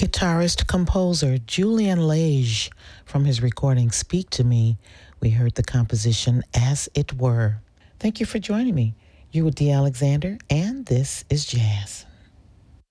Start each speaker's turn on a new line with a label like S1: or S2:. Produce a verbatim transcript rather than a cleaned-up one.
S1: Guitarist composer Julian Lage from his recording Speak to Me. We heard the composition As It Were. Thank you for joining me. You're with Dee Alexander, and this is Jazz.